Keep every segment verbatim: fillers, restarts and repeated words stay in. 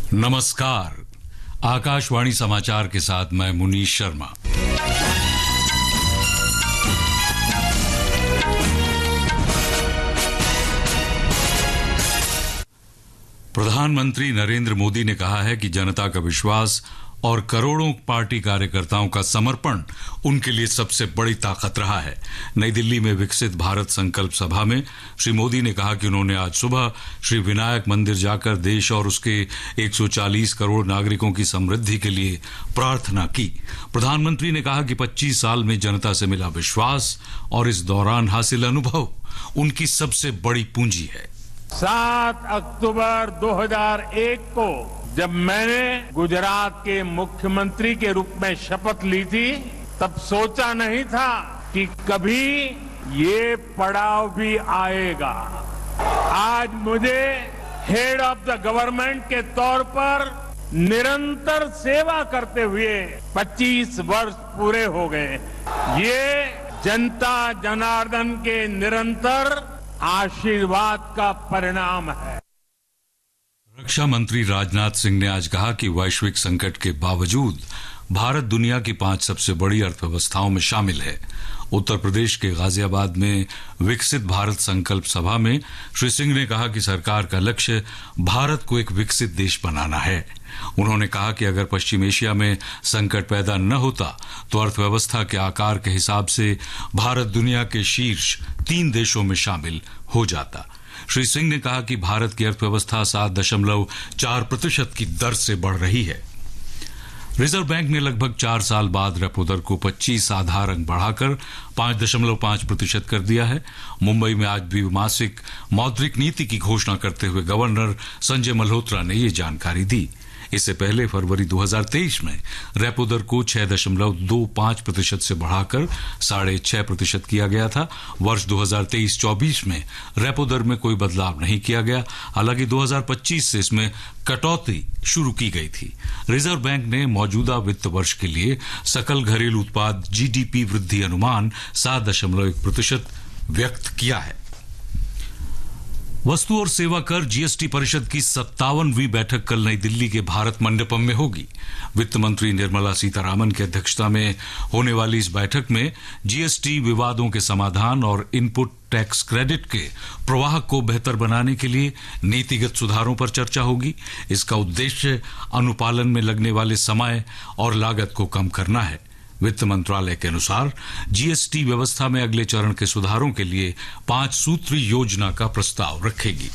नमस्कार, आकाशवाणी समाचार के साथ मैं मुनीश शर्मा। प्रधानमंत्री नरेंद्र मोदी ने कहा है कि जनता का विश्वास और करोड़ों पार्टी कार्यकर्ताओं का समर्पण उनके लिए सबसे बड़ी ताकत रहा है। नई दिल्ली में विकसित भारत संकल्प सभा में श्री मोदी ने कहा कि उन्होंने आज सुबह श्री विनायक मंदिर जाकर देश और उसके एक सौ चालीस करोड़ नागरिकों की समृद्धि के लिए प्रार्थना की। प्रधानमंत्री ने कहा कि पच्चीस साल में जनता से मिला विश्वास और इस दौरान हासिल अनुभव उनकी सबसे बड़ी पूंजी है। सात अक्टूबर दो हज़ार एक को जब मैंने गुजरात के मुख्यमंत्री के रूप में शपथ ली थी, तब सोचा नहीं था कि कभी ये पड़ाव भी आएगा। आज मुझे हेड ऑफ द गवर्नमेंट के तौर पर निरंतर सेवा करते हुए पच्चीस वर्ष पूरे हो गए। ये जनता जनार्दन के निरंतर आशीर्वाद का परिणाम है। रक्षा मंत्री राजनाथ सिंह ने आज कहा कि वैश्विक संकट के बावजूद भारत दुनिया की पांच सबसे बड़ी अर्थव्यवस्थाओं में शामिल है। उत्तर प्रदेश के गाजियाबाद में विकसित भारत संकल्प सभा में श्री सिंह ने कहा कि सरकार का लक्ष्य भारत को एक विकसित देश बनाना है। उन्होंने कहा कि अगर पश्चिम एशिया में संकट पैदा न होता तो अर्थव्यवस्था के आकार के हिसाब से भारत दुनिया के शीर्ष तीन देशों में शामिल हो जाता। श्री सिंह ने कहा कि भारत की अर्थव्यवस्था सात दशमलव चार प्रतिशत की दर से बढ़ रही है। रिजर्व बैंक ने लगभग चार साल बाद रेपो दर को पच्चीस आधार अंक बढ़ाकर पांच दशमलव पांच प्रतिशत कर दिया है। मुंबई में आज द्विमासिक मौद्रिक नीति की घोषणा करते हुए गवर्नर संजय मल्होत्रा ने ये जानकारी दी। इससे पहले फरवरी दो हज़ार तेईस में रेपो दर को छह दशमलव दो पांच प्रतिशत से बढ़ाकर साढ़े छह प्रतिशत किया गया था। वर्ष दो हज़ार तेईस चौबीस में रेपो दर में कोई बदलाव नहीं किया गया। हालांकि दो हज़ार पच्चीस से इसमें कटौती शुरू की गई थी। रिजर्व बैंक ने मौजूदा वित्त वर्ष के लिए सकल घरेलू उत्पाद जीडीपी वृद्धि अनुमान सात दशमलव एक प्रतिशत व्यक्त किया है। वस्तु और सेवा कर जीएसटी परिषद की सत्तावनवीं बैठक कल नई दिल्ली के भारत मंडपम में होगी। वित्त मंत्री निर्मला सीतारामन की अध्यक्षता में होने वाली इस बैठक में जीएसटी विवादों के समाधान और इनपुट टैक्स क्रेडिट के प्रवाह को बेहतर बनाने के लिए नीतिगत सुधारों पर चर्चा होगी। इसका उद्देश्य अनुपालन में लगने वाले समय और लागत को कम करना है। वित्त मंत्रालय के अनुसार जीएसटी व्यवस्था में अगले चरण के सुधारों के लिए पांच सूत्री योजना का प्रस्ताव रखेगी।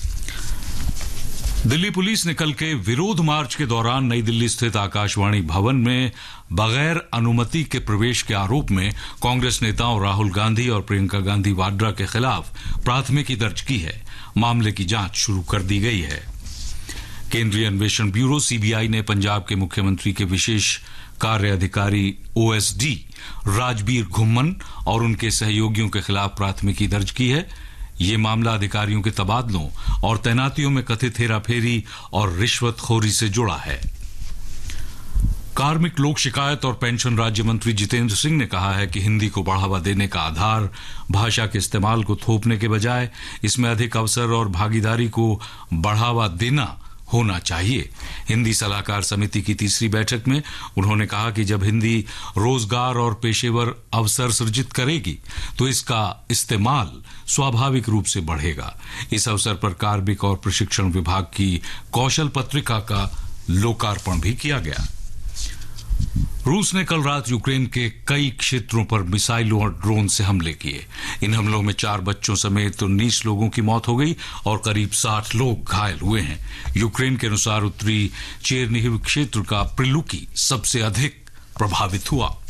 दिल्ली पुलिस ने कल के विरोध मार्च के दौरान नई दिल्ली स्थित आकाशवाणी भवन में बगैर अनुमति के प्रवेश के आरोप में कांग्रेस नेताओं राहुल गांधी और प्रियंका गांधी वाड्रा के खिलाफ प्राथमिकी दर्ज की है। मामले की जांच शुरू कर दी गई है। केंद्रीय अन्वेषण ब्यूरो सीबीआई ने पंजाब के मुख्यमंत्री के विशेष कार्य अधिकारी ओएसडी राजबीर घुम्मन और उनके सहयोगियों के खिलाफ प्राथमिकी दर्ज की है। ये मामला अधिकारियों के तबादलों और तैनातियों में कथित हेराफेरी और रिश्वतखोरी से जुड़ा है। कार्मिक लोक शिकायत और पेंशन राज्य मंत्री जितेंद्र सिंह ने कहा है कि हिंदी को बढ़ावा देने का आधार भाषा के इस्तेमाल को थोपने के बजाय इसमें अधिक अवसर और भागीदारी को बढ़ावा देना होना चाहिए। हिंदी सलाहकार समिति की तीसरी बैठक में उन्होंने कहा कि जब हिंदी रोजगार और पेशेवर अवसर सृजित करेगी तो इसका इस्तेमाल स्वाभाविक रूप से बढ़ेगा। इस अवसर पर कार्मिक और प्रशिक्षण विभाग की कौशल पत्रिका का लोकार्पण भी किया गया। रूस ने कल रात यूक्रेन के कई क्षेत्रों पर मिसाइलों और ड्रोन से हमले किए। इन हमलों में चार बच्चों समेत उन्नीस लोगों की मौत हो गई और करीब साठ लोग घायल हुए हैं। यूक्रेन के अनुसार उत्तरी चेरनिहिव क्षेत्र का प्रिलुकी सबसे अधिक प्रभावित हुआ।